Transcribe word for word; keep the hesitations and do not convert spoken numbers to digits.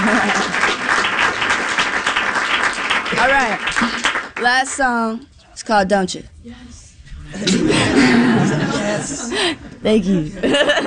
All right. Last song. It's called Don't You. Yes. Yes. Thank you.